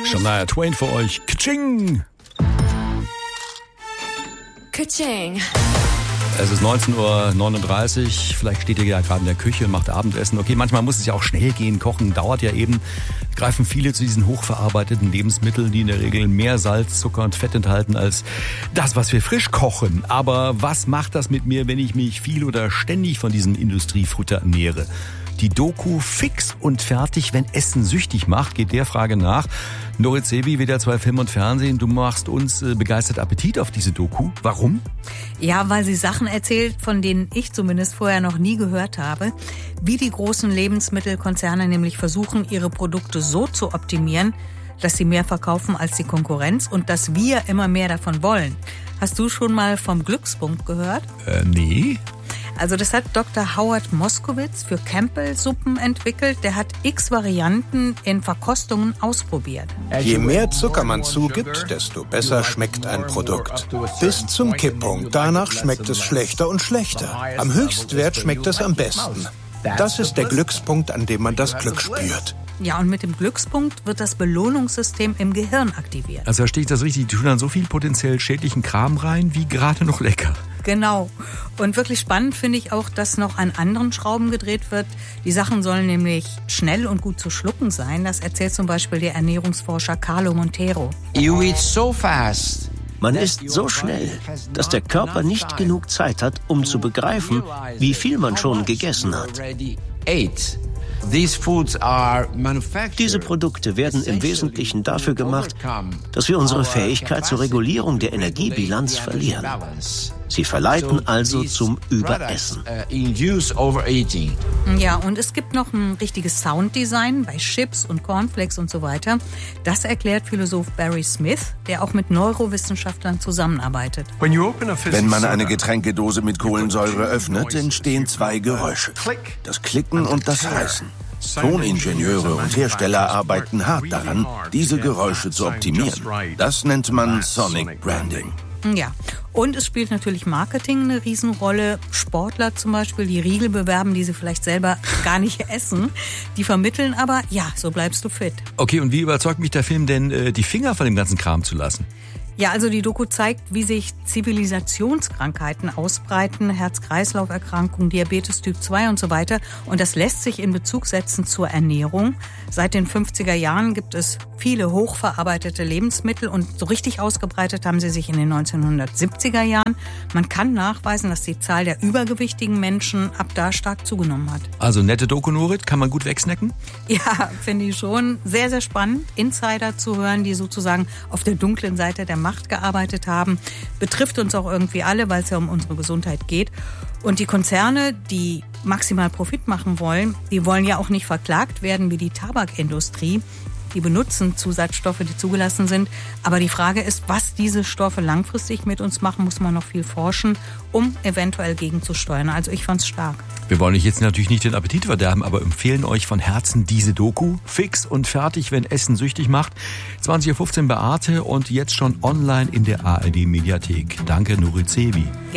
Shania Twain für euch. Kaching! Kaching. Es ist 19:39 Uhr, vielleicht steht ihr ja gerade in der Küche und macht Abendessen. Okay, manchmal muss es ja auch schnell gehen, kochen dauert ja eben. Greifen viele zu diesen hochverarbeiteten Lebensmitteln, die in der Regel mehr Salz, Zucker und Fett enthalten als das, was wir frisch kochen. Aber was macht das mit mir, wenn ich mich viel oder ständig von diesem Industriefutter ernähre? Die Doku Fix und fertig, wenn Essen süchtig macht, geht der Frage nach. Nurit Zebi, WDR 2 Film und Fernsehen, du machst uns begeistert Appetit auf diese Doku. Warum? Ja, weil sie Sachen erzählt, von denen ich zumindest vorher noch nie gehört habe. Wie die großen Lebensmittelkonzerne nämlich versuchen, ihre Produkte so zu optimieren, dass sie mehr verkaufen als die Konkurrenz und dass wir immer mehr davon wollen. Hast du schon mal vom Glückspunkt gehört? Nee. Also das hat Dr. Howard Moskowitz für Campbell-Suppen entwickelt. Der hat x Varianten in Verkostungen ausprobiert. Je mehr Zucker man zugibt, desto besser schmeckt ein Produkt. Bis zum Kipppunkt. Danach schmeckt es schlechter und schlechter. Am Höchstwert schmeckt es am besten. Das ist der Glückspunkt, an dem man das Glück spürt. Ja, und mit dem Glückspunkt wird das Belohnungssystem im Gehirn aktiviert. Also verstehe ich das richtig, die tun dann so viel potenziell schädlichen Kram rein, wie gerade noch lecker. Genau. Und wirklich spannend finde ich auch, dass noch an anderen Schrauben gedreht wird. Die Sachen sollen nämlich schnell und gut zu schlucken sein. Das erzählt zum Beispiel der Ernährungsforscher Carlo Montero. You eat so fast. Man isst so schnell, dass der Körper nicht genug Zeit hat, um zu begreifen, wie viel man schon gegessen hat. Diese Produkte werden im Wesentlichen dafür gemacht, dass wir unsere Fähigkeit zur Regulierung der Energiebilanz verlieren. Sie verleiten also zum Überessen. Ja, und es gibt noch ein richtiges Sounddesign bei Chips und Cornflakes und so weiter. Das erklärt Philosoph Barry Smith, der auch mit Neurowissenschaftlern zusammenarbeitet. Wenn man eine Getränkedose mit Kohlensäure öffnet, entstehen zwei Geräusche. Das Klicken und das Reißen. Toningenieure und Hersteller arbeiten hart daran, diese Geräusche zu optimieren. Das nennt man Sonic Branding. Ja, und es spielt natürlich Marketing eine Riesenrolle. Sportler zum Beispiel, die Riegel bewerben, die sie vielleicht selber gar nicht essen. Die vermitteln aber, ja, so bleibst du fit. Okay, und wie überzeugt mich der Film denn, die Finger von dem ganzen Kram zu lassen? Ja, also die Doku zeigt, wie sich Zivilisationskrankheiten ausbreiten, Herz-Kreislauf-Erkrankungen, Diabetes Typ 2 und so weiter. Und das lässt sich in Bezug setzen zur Ernährung. Seit den 50er Jahren gibt es viele hochverarbeitete Lebensmittel und so richtig ausgebreitet haben sie sich in den 1970er Jahren. Man kann nachweisen, dass die Zahl der übergewichtigen Menschen ab da stark zugenommen hat. Also nette Doku, Nurit, kann man gut wegsnacken? Ja, finde ich schon. Sehr, sehr spannend, Insider zu hören, die sozusagen auf der dunklen Seite der Macht gearbeitet haben. Betrifft uns auch irgendwie alle, weil es ja um unsere Gesundheit geht. Und die Konzerne, die maximal Profit machen wollen, die wollen ja auch nicht verklagt werden wie die Tabakindustrie. Die benutzen Zusatzstoffe, die zugelassen sind. Aber die Frage ist, was diese Stoffe langfristig mit uns machen, muss man noch viel forschen, um eventuell gegenzusteuern. Also ich fand's stark. Wir wollen euch jetzt natürlich nicht den Appetit verderben, aber empfehlen euch von Herzen diese Doku. Fix und fertig, wenn Essen süchtig macht. 20:15 Uhr bei Arte und jetzt schon online in der ARD-Mediathek. Danke, Nurit Zebi.